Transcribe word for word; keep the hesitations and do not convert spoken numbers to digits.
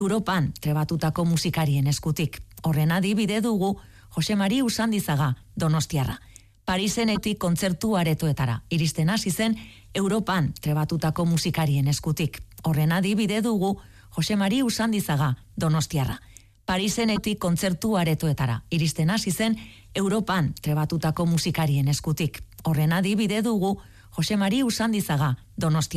Europan trebatutako musikarien eskutik. Horren adibide dugu Jose Mari Usandizaga Donostiarra. Parisenetik kontzertu aretoetara iristen hasi zen Europan trebatutako musikarien eskutik. Horren adibide dugu Jose Mari Usandizaga Donostiarra. Parisenetik kontzertu aretoetara iristen hasi zen Europan trebatutako musikarien eskutik. Horren adibide dugu Jose Mari Usandizaga Donostiarra.